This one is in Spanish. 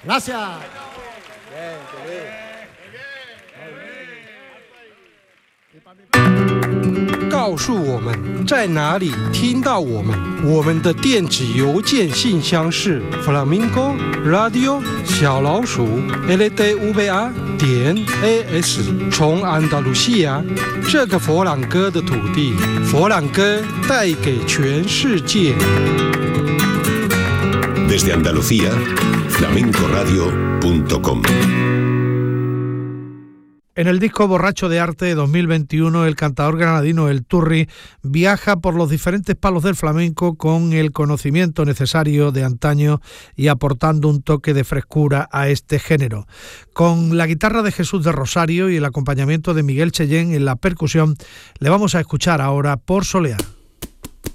Gracias. Bien. 告诉我们在哪里听到我们，我们的电子邮件信箱是 flamingo radio @ldva.as。 从安达卢西亚这个佛朗哥的土地，佛朗哥带给全世界。 Desde Andalucía, flamencoradio.com. En el disco Borracho de Arte 2021, el cantador granadino El Turri viaja por los diferentes palos del flamenco con el conocimiento necesario de antaño y aportando un toque de frescura a este género. Con la guitarra de Jesús de Rosario y el acompañamiento de Miguel Cheyenne en la percusión, le vamos a escuchar ahora Por Soleá.